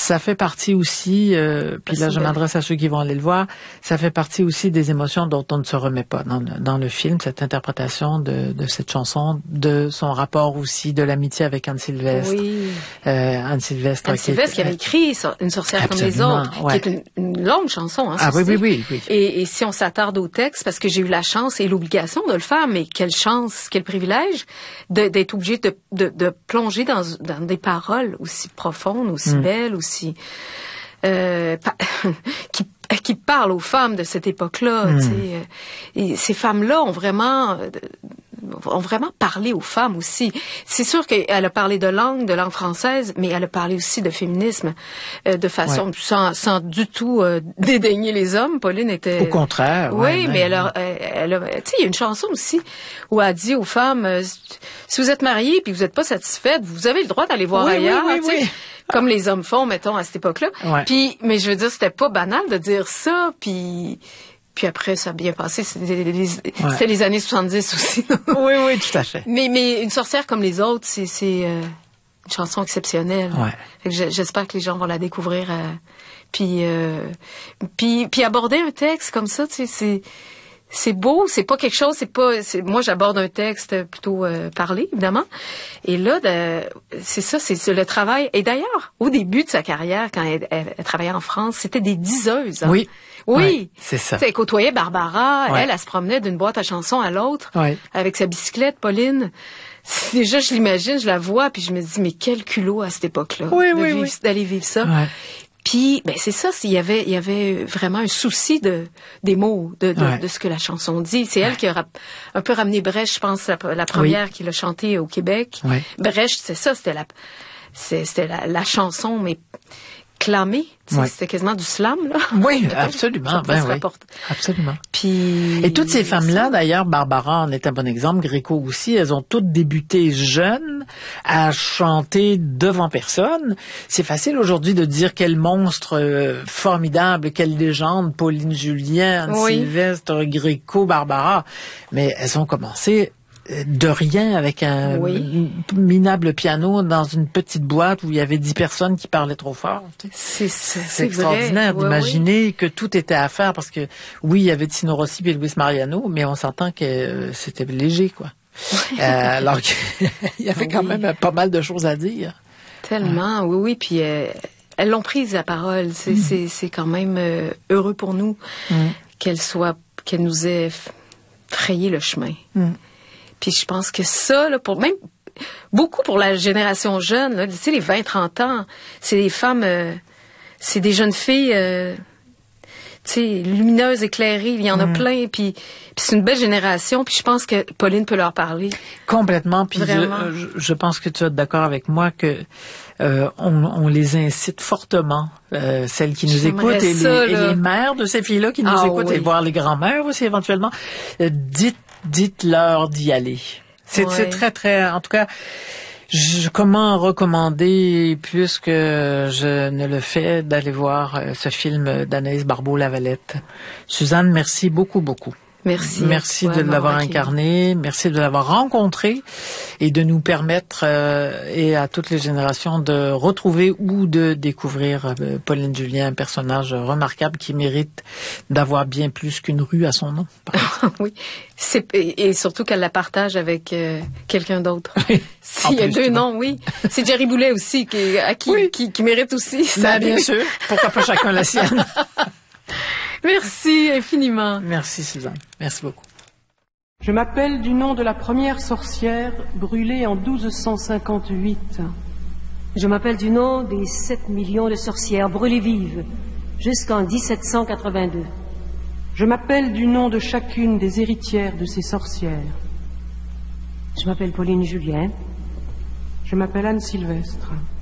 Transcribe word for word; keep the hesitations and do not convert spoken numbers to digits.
ça fait partie aussi, euh, puis là je m'adresse à ceux qui vont aller le voir, ça fait partie aussi des émotions dont on ne se remet pas dans le, dans le film, cette interprétation de, de cette chanson, de son rapport aussi, de l'amitié avec Anne Sylvestre. Oui. Euh, Anne Sylvestre. Anne Sylvestre qui, qui avait écrit Une sorcière comme les autres, ouais. qui est une, une longue chanson. Hein, ah oui, oui, oui, oui. Et, et si on s'attarde au texte, parce que j'ai eu la chance et l'obligation de le faire, mais quelle chance, quel privilège de, d'être obligé de, de, de plonger dans, dans des paroles aussi profondes, aussi mm. belles, aussi euh, qui, qui parlent aux femmes de cette époque-là. Mm. Tu sais, et ces femmes-là ont vraiment ont vraiment parlé aux femmes aussi. C'est sûr qu'elle a parlé de langue, de langue française, mais elle a parlé aussi de féminisme euh, de façon ouais. sans, sans du tout euh, dédaigner les hommes. Pauline était... Au contraire. Oui, ouais, mais elle a... Elle a tu sais, il y a une chanson aussi où elle dit aux femmes, euh, si vous êtes mariées puis vous n'êtes pas satisfaites, vous avez le droit d'aller voir oui, ailleurs. Oui, oui, oui. Comme les hommes font, mettons, à cette époque-là. Ouais. Puis, mais je veux dire, c'était pas banal de dire ça, puis... Puis après, ça a bien passé. C'était les, les, ouais. c'était les années soixante-dix aussi. Oui, oui, tout à fait. Mais, mais Une sorcière comme les autres, c'est, c'est euh, une chanson exceptionnelle. Ouais. Fait que j'espère que les gens vont la découvrir. Euh, puis, euh, puis, puis aborder un texte comme ça, tu sais, c'est... C'est beau, c'est pas quelque chose, c'est pas... C'est, moi, j'aborde un texte plutôt euh, parlé, évidemment. Et là, de, c'est ça, c'est, c'est le travail. Et d'ailleurs, au début de sa carrière, quand elle, elle, elle travaillait en France, c'était des diseuses. Hein. Oui. Oui. Ouais, c'est ça. Elle côtoyait Barbara. Ouais. Elle, elle se promenait d'une boîte à chansons à l'autre. Ouais. Avec sa bicyclette, Pauline. Déjà, je l'imagine, je la vois, puis je me dis, mais quel culot à cette époque-là. Oui, de oui, vivre, oui. D'aller vivre ça. Ouais. Puis, ben c'est ça, il y avait, il y avait vraiment un souci de des mots, de, de, ouais. de ce que la chanson dit. C'est elle ouais. qui a rap, un peu ramené Brecht, je pense, la, la première oui. qui l'a chanté au Québec. Ouais. Brecht, c'est ça, c'était la, c'était la, la chanson, mais clamée. Ouais. C'était quasiment du slam, là. Oui, absolument. Ben oui. Absolument. Puis... Et toutes ces femmes-là, d'ailleurs, Barbara en est un bon exemple, Gréco aussi, elles ont toutes débuté jeunes à chanter devant personne. C'est facile aujourd'hui de dire quel monstre euh, formidable, quelle légende, Pauline Julien, Anne oui. Sylvestre, Gréco, Barbara. Mais elles ont commencé de rien avec un oui. minable piano dans une petite boîte où il y avait dix personnes qui parlaient trop fort. Tu sais. C'est, c'est, c'est, c'est extraordinaire vrai. d'imaginer oui, oui. que tout était à faire parce que oui, il y avait Tino Rossi et Luis Mariano, mais on s'entend que euh, c'était léger, quoi. euh, alors qu'il y avait quand oui. même pas mal de choses à dire. Tellement, ouais. oui, oui. Puis euh, elles l'ont prise, la parole. C'est, mm. c'est, c'est quand même euh, heureux pour nous mm. qu'elle soit, qu'elle nous ait frayé le chemin. Mm. Puis je pense que ça, là, pour même beaucoup pour la génération jeune, là, tu sais, les vingt trente ans, c'est des femmes, euh, c'est des jeunes filles, euh, tu sais, lumineuses, éclairées, il y en a mmh. plein, puis, puis c'est une belle génération, puis je pense que Pauline peut leur parler. Complètement, puis je, je pense que tu es d'accord avec moi que euh, on, on les incite fortement, euh, celles qui nous J'aimerais écoutent, et, ça, les, et les mères de ces filles-là qui nous ah, écoutent, oui. et voir les grands-mères aussi éventuellement, euh, dites dites-leur d'y aller. C'est, ouais. c'est très, très... En tout cas, je, comment recommander, plus que je ne le fais, d'aller voir euh, ce film d'Anaïs Barbeau-Lavalette. Suzanne, merci beaucoup, beaucoup. Merci. Merci de l'avoir incarné, merci de l'avoir rencontré et de nous permettre, euh, et à toutes les générations, de retrouver ou de découvrir euh, Pauline Julien, un personnage remarquable qui mérite d'avoir bien plus qu'une rue à son nom. Oui, c'est, et surtout qu'elle la partage avec euh, quelqu'un d'autre. S'il y a deux noms, oui. C'est Jerry Boulet aussi qui, à qui, oui. qui, qui mérite aussi. Ça, bien sûr. Pourquoi pas chacun la sienne. Merci infiniment. Merci Suzanne. Merci beaucoup. Je m'appelle du nom de la première sorcière brûlée en douze cent cinquante-huit. Je m'appelle du nom des sept millions de sorcières brûlées vives jusqu'en dix-sept cent quatre-vingt-deux. Je m'appelle du nom de chacune des héritières de ces sorcières. Je m'appelle Pauline Julien. Je m'appelle Anne Sylvestre.